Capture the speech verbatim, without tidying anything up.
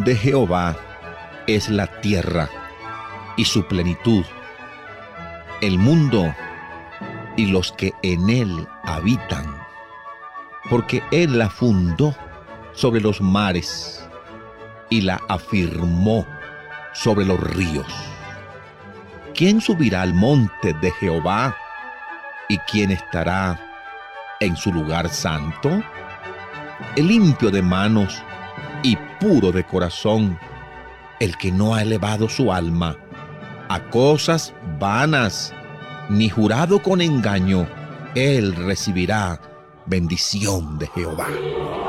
De Jehová es la tierra y su plenitud, el mundo y los que en él habitan, porque él la fundó sobre los mares y la afirmó sobre los ríos. ¿Quién subirá al monte de Jehová y quién estará en su lugar santo? El limpio de manos y puro de corazón, el que no ha elevado su alma a cosas vanas, ni jurado con engaño, él recibirá bendición de Jehová.